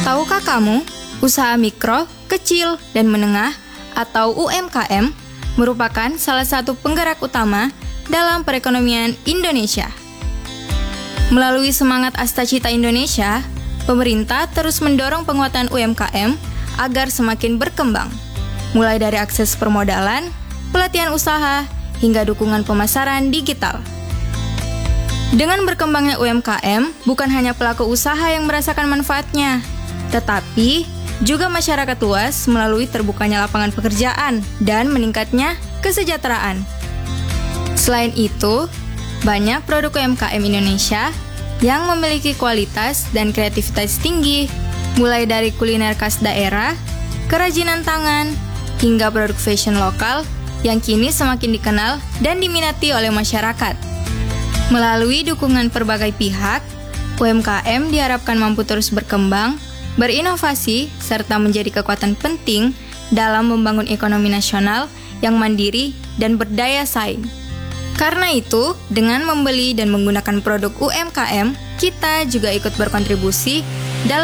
Tahukah kamu, usaha mikro, kecil, dan menengah atau UMKM merupakan salah satu penggerak utama dalam perekonomian Indonesia. Melalui semangat Astacita Indonesia, pemerintah terus mendorong penguatan UMKM agar semakin berkembang, mulai dari akses permodalan, pelatihan usaha, hingga dukungan pemasaran digital. Dengan berkembangnya UMKM, bukan hanya pelaku usaha yang merasakan manfaatnya, tetapi juga masyarakat luas melalui terbukanya lapangan pekerjaan dan meningkatnya kesejahteraan. Selain itu, banyak produk UMKM Indonesia yang memiliki kualitas dan kreativitas tinggi, mulai dari kuliner khas daerah, kerajinan tangan, hingga produk fashion lokal yang kini semakin dikenal dan diminati oleh masyarakat. Melalui dukungan berbagai pihak, UMKM diharapkan mampu terus berkembang, berinovasi, serta menjadi kekuatan penting dalam membangun ekonomi nasional yang mandiri dan berdaya saing. Karena itu, dengan membeli dan menggunakan produk UMKM, kita juga ikut berkontribusi